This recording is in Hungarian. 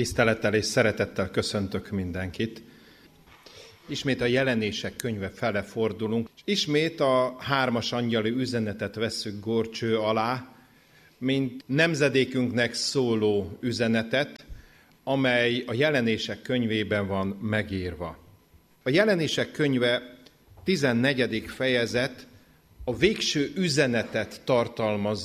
Tisztelettel és szeretettel köszöntök mindenkit. Ismét a Jelenések könyve fele fordulunk. Ismét a 3. angyali üzenetet vesszük górcső alá, mint nemzedékünknek szóló üzenetet, amely a Jelenések könyvében van megírva. A Jelenések könyve 14. fejezet a végső üzenetet tartalmazza,